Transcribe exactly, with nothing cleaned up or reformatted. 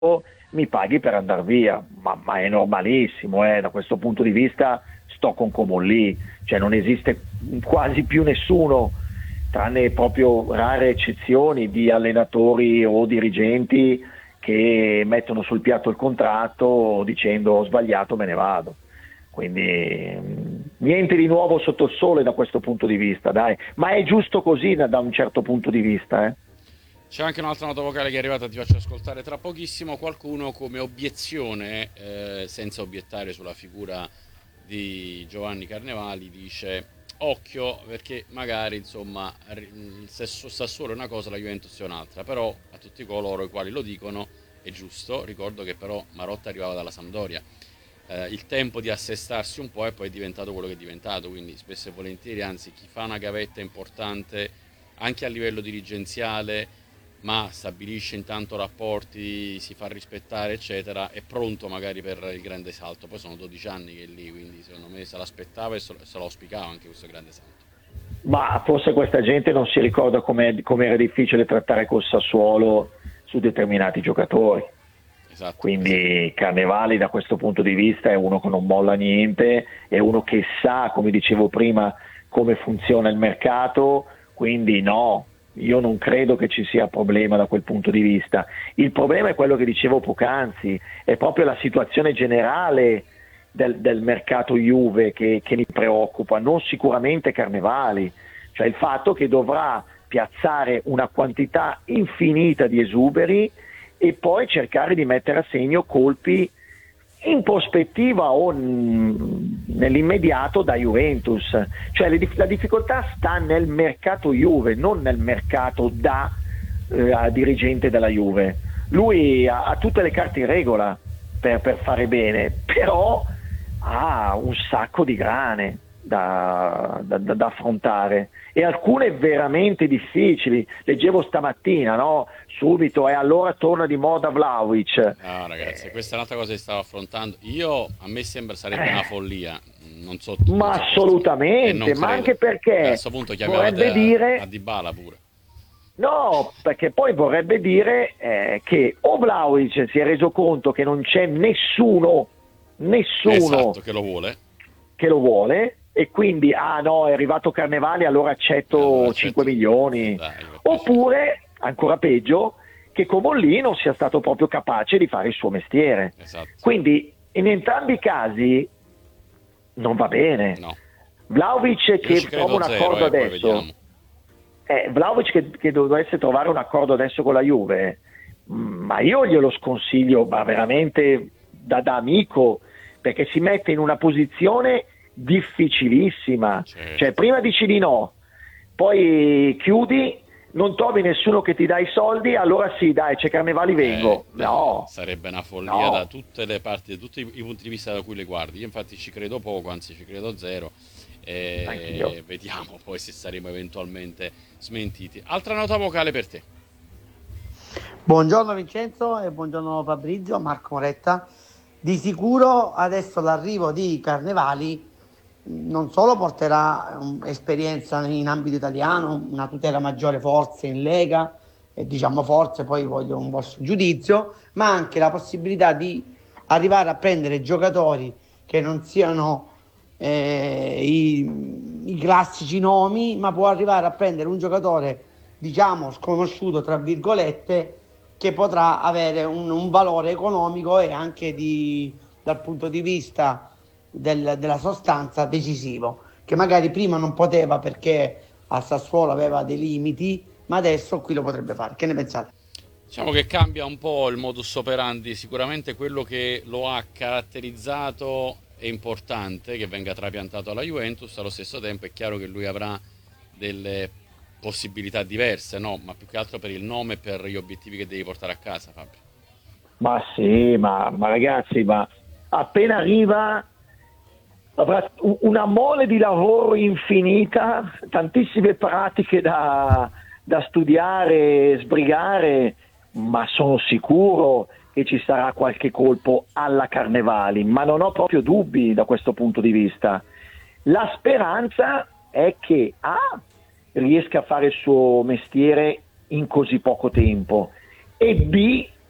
mi paghi per andare via, ma, ma è normalissimo, eh, da questo punto di vista sto con Comolli, cioè non esiste quasi più nessuno, tranne proprio rare eccezioni di allenatori o dirigenti che mettono sul piatto il contratto dicendo ho sbagliato, me ne vado. Quindi mh, niente di nuovo sotto il sole da questo punto di vista, dai, ma è giusto così da, da un certo punto di vista, eh. C'è anche un'altra nota vocale che è arrivata, ti faccio ascoltare tra pochissimo. Qualcuno come obiezione, eh, senza obiettare sulla figura di Giovanni Carnevali, dice occhio perché magari insomma il Sassuolo è una cosa, la Juventus è un'altra, però a tutti coloro i quali lo dicono è giusto. Ricordo che però Marotta arrivava dalla Sampdoria, eh, il tempo di assestarsi un po' e poi è diventato quello che è diventato, quindi spesso e volentieri, anzi chi fa una gavetta importante anche a livello dirigenziale ma stabilisce intanto rapporti, si fa rispettare eccetera, è pronto magari per il grande salto. Poi sono dodici anni che è lì, quindi secondo me se l'aspettava e se lo auspicava anche questo grande salto. Ma forse questa gente non si ricorda come era difficile trattare col Sassuolo su determinati giocatori. Esatto, Quindi esatto. Carnevali da questo punto di vista è uno che non molla niente, è uno che sa, come dicevo prima, come funziona il mercato, quindi no, io non credo che ci sia problema da quel punto di vista. Il problema è quello che dicevo poc'anzi, è proprio la situazione generale del, del mercato Juve che, che mi preoccupa, non sicuramente Carnevali, cioè il fatto che dovrà piazzare una quantità infinita di esuberi e poi cercare di mettere a segno colpi in prospettiva o nell'immediato da Juventus, cioè le, la difficoltà sta nel mercato Juve, non nel mercato da eh, dirigente della Juve. Lui ha, ha tutte le carte in regola per, per fare bene, però ha un sacco di grane da, da, da affrontare e alcune veramente difficili. Leggevo stamattina, no? Subito e allora torna di moda Vlahovic. No ragazzi, questa è un'altra cosa che stavo affrontando. Io, a me sembra sarebbe Eh. una follia, non so, Ma non so assolutamente, ma anche a perché questo punto chiamavate vorrebbe a, a dire, Dybala pure. no, perché poi vorrebbe dire eh, che o Vlahovic si è reso conto che non c'è nessuno, nessuno Esatto, che lo vuole. che lo vuole e quindi, ah no, è arrivato Carnevali, allora accetto Allora accetto. cinque milioni, Dai, per piacere. oppure, ancora peggio, che Comolli non sia stato proprio capace di fare il suo mestiere. Esatto. Quindi in entrambi i casi non va bene. No. Vlahovic Io che ci credo trova un zero, accordo eh, poi adesso, vediamo. eh, Vlahovic che, che dovesse trovare un accordo adesso con la Juve, mh, ma io glielo sconsiglio, ma veramente da, da amico, perché si mette in una posizione difficilissima, Certo. cioè prima dici di no, poi chiudi, non trovi nessuno che ti dà i soldi, allora sì dai c'è Carnevali, vengo. Eh, No, sarebbe una follia no. da tutte le parti, da tutti i, i punti di vista da cui le guardi. Io infatti ci credo poco, anzi ci credo zero. E Anch'io. vediamo poi se saremo eventualmente smentiti. Altra nota vocale per te. Buongiorno Vincenzo e buongiorno Fabrizio, Marco Moretta. Di sicuro adesso l'arrivo di Carnevali non solo porterà um, esperienza in ambito italiano, una tutela maggiore forse in Lega, e diciamo forse poi voglio un vostro giudizio, ma anche la possibilità di arrivare a prendere giocatori che non siano eh, i, i classici nomi, ma può arrivare a prendere un giocatore diciamo sconosciuto tra virgolette che potrà avere un, un valore economico e anche di, dal punto di vista del, della sostanza decisivo, che magari prima non poteva perché al Sassuolo aveva dei limiti, ma adesso qui lo potrebbe fare. Che ne pensate? Diciamo che cambia un po' il modus operandi, sicuramente quello che lo ha caratterizzato è importante che venga trapiantato alla Juventus, allo stesso tempo è chiaro che lui avrà delle possibilità diverse, no? Ma più che altro per il nome e per gli obiettivi che devi portare a casa, Fabio. Ma sì, ma, ma ragazzi, ma appena arriva avrà una mole di lavoro infinita, tantissime pratiche da, da studiare, sbrigare, ma sono sicuro che ci sarà qualche colpo alla Carnevali, ma non ho proprio dubbi da questo punto di vista. La speranza è che A, riesca a fare il suo mestiere in così poco tempo e B,